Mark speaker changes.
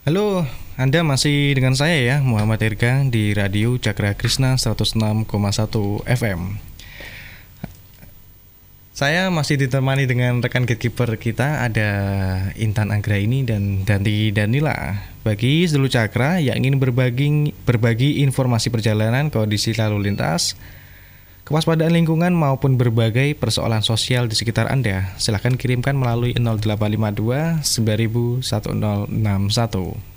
Speaker 1: Halo, Anda masih dengan saya ya, Muhammad Irga di Radio Cakra Krishna 106,1 FM. Saya masih ditemani dengan rekan gatekeeper kita, ada Intan Anggraini dan Danti Danila. Bagi seluruh Cakra yang ingin berbagi informasi perjalanan, kondisi lalu lintas, kewaspadaan lingkungan maupun berbagai persoalan sosial di sekitar Anda, silakan kirimkan melalui 0852 9000 1061.